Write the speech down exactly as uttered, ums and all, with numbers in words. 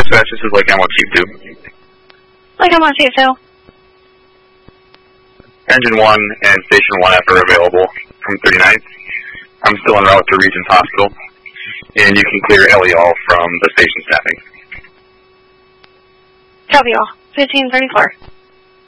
Dispatch, this is like I'm on Chief two. Like I'm on Chief two. Engine one and Station one F are available from thirty-ninth. I'm still en route to Regents Hospital, and you can clear L E all from the station staffing. Copy all. fifteen thirty-four.